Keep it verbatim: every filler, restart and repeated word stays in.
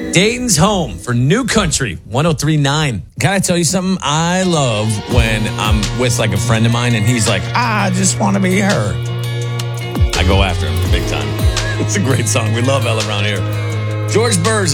Dayton's home for New Country one oh three point nine. Can I tell you something? I love when I'm with like a friend of mine and he's like, I just want to be her. I go after him big time. It's a great song. We love Elle around here. George Burrs.